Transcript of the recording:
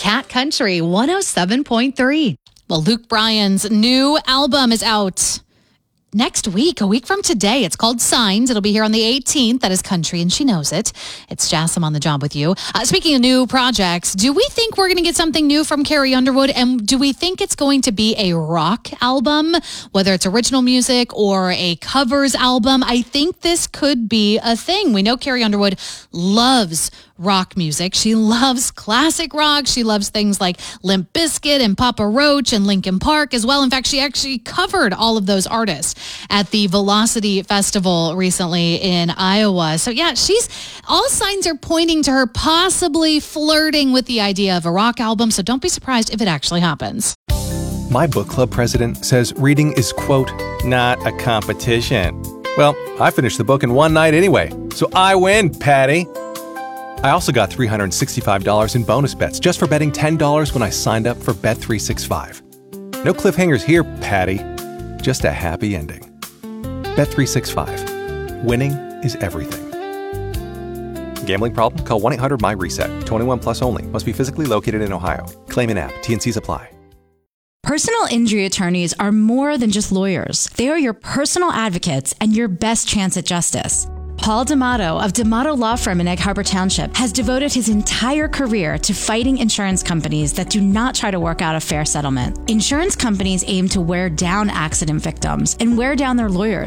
Cat Country 107.3. Well, Luke Bryan's new album is out next week, a week from today. It's called Signs. It'll be here on the 18th. That is country, and she knows it. It's Jassim on the job with you. Speaking of new projects, do we think we're going to get something new from Carrie Underwood? And do we think it's going to be a rock album, whether it's original music or a covers album? I think this could be a thing. We know Carrie Underwood loves rock music. She loves classic rock. She loves things like Limp Bizkit and Papa Roach and Linkin Park as well. In fact, she actually covered all of those artists at the Velocity Festival recently in Iowa. So yeah, all signs are pointing to her possibly flirting with the idea of a rock album. So don't be surprised if it actually happens. My book club president says reading is, quote, not a competition. Well, I finished the book in one night anyway, so I win, Patty. I also got $365 in bonus bets just for betting $10 when I signed up for Bet365. No cliffhangers here, Patty. Just a happy ending. Bet365. Winning is everything. Gambling problem? Call 1-800-MY-RESET. 21 plus only. Must be physically located in Ohio. Claim in app. T&Cs apply. Personal injury attorneys are more than just lawyers. They are your personal advocates and your best chance at justice. Paul D'Amato of D'Amato Law Firm in Egg Harbor Township has devoted his entire career to fighting insurance companies that do not try to work out a fair settlement. Insurance companies aim to wear down accident victims and wear down their lawyers